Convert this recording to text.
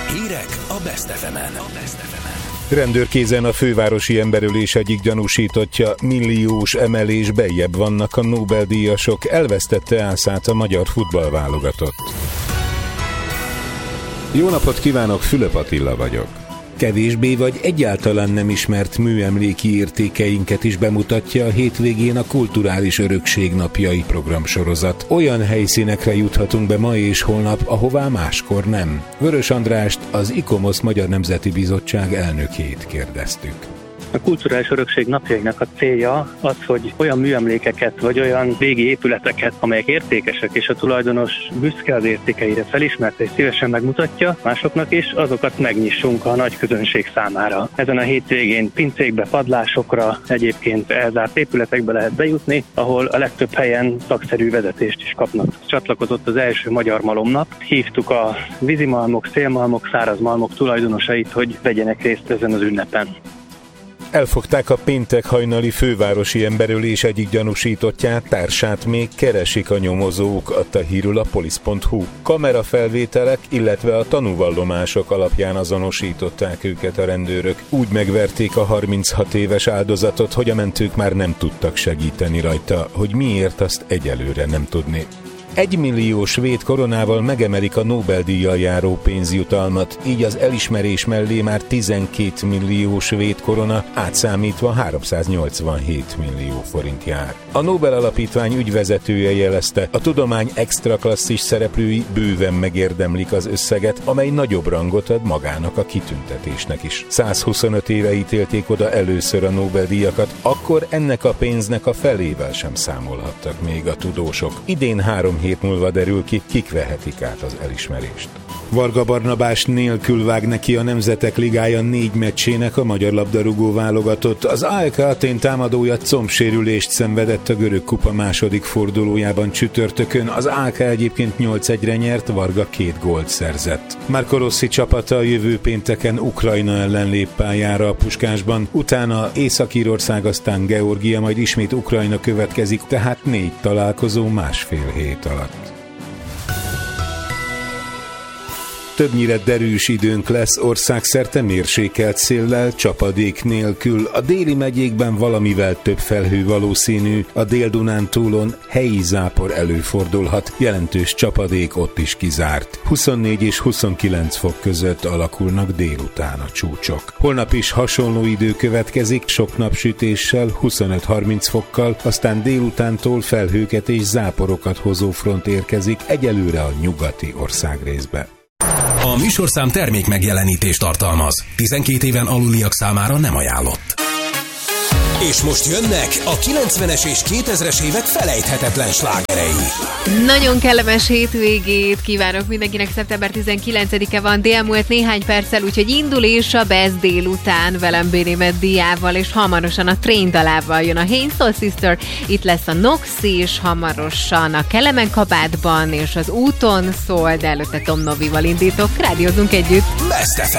Hírek a Best FM-en. Rendőrkézen a fővárosi emberölés egyik gyanúsítottja, milliós emelés beljebb vannak a Nobel-díjasok, elvesztette ászát a magyar futballválogatott. Jó napot kívánok, Fülöp Attila vagyok. Kevésbé vagy egyáltalán nem ismert műemléki értékeinket is bemutatja a hétvégén a Kulturális Örökség napjai programsorozat. Olyan helyszínekre juthatunk be ma és holnap, ahová máskor nem. Vörös Andrást, az ICOMOS Magyar Nemzeti Bizottság elnökét kérdeztük. A Kulturális Örökség napjainak a célja az, hogy olyan műemlékeket vagy olyan régi épületeket, amelyek értékesek és a tulajdonos büszke az értékeire, felismerte és szívesen megmutatja másoknak is, azokat megnyissunk a nagy közönség számára. Ezen a hétvégén pincékbe, padlásokra, egyébként elzárt épületekbe lehet bejutni, ahol a legtöbb helyen szakszerű vezetést is kapnak. Csatlakozott az első Magyar Malomnap. Hívtuk a vízimalmok, szélmalmok, szárazmalmok tulajdonosait, hogy vegyenek részt ezen az ünnepen. Elfogták a péntek hajnali fővárosi emberölés egyik gyanúsítottját, társát még keresik a nyomozók, adta hírül a polisz.hu. Kamerafelvételek, illetve a tanúvallomások alapján azonosították őket a rendőrök. Úgy megverték a 36 éves áldozatot, hogy a mentők már nem tudtak segíteni rajta, hogy miért, azt egyelőre nem tudni. 1 millió svéd koronával megemelik a Nobel-díjjal járó pénzjutalmat, így az elismerés mellé már 12 millió svéd korona, átszámítva 387 millió forint jár. A Nobel Alapítvány ügyvezetője jelezte, a tudomány extraklasszis szereplői bőven megérdemlik az összeget, amely nagyobb rangot ad magának a kitüntetésnek is. 125 éve ítélték oda először a Nobel-díjakat, akkor ennek a pénznek a felével sem számolhattak még a tudósok. Idén 3 hét múlva derül ki, kik vehetik át az elismerést. Varga Barnabás nélkül vág neki a Nemzetek Ligája 4 meccsének a magyar labdarúgó válogatott. Az AEK Athén támadója combsérülést szenvedett a görög kupa második fordulójában csütörtökön. Az AEK egyébként 8-1-re nyert, Varga 2 gólt szerzett. Marco Rossi csapata a jövő pénteken Ukrajna ellen lép pályára a Puskásban, utána Észak-Írország, aztán Georgia, majd ismét Ukrajna következik, tehát 4 találkozó másfél hét alatt. Többnyire derűs időnk lesz, országszerte mérsékelt széllel, csapadék nélkül. A déli megyékben valamivel több felhő valószínű, a Dél-Dunántúlon helyi zápor előfordulhat, jelentős csapadék ott is kizárt. 24 és 29 fok között alakulnak délután a csúcsok. Holnap is hasonló idő következik, sok napsütéssel, 25-30 fokkal, aztán délutántól felhőket és záporokat hozó front érkezik egyelőre a nyugati országrészbe. A műsorszám termék megjelenítést tartalmaz. 12 éven aluliak számára nem ajánlott. És most jönnek a 90-es és 2000-es évek felejthetetlen slágerei. Nagyon kellemes hétvégét kívánok mindenkinek, szeptember 19-e van, délmúlt néhány perccel, úgyhogy indul és a Best délután velem Bénémet Diával, és hamarosan a Train dalával jön a Hey Soul Sister, itt lesz a Nox is, hamarosan a Kelemen kabátban és az úton szól, de előtte Tom Novival indítok, rádiózunk együtt. Best FM.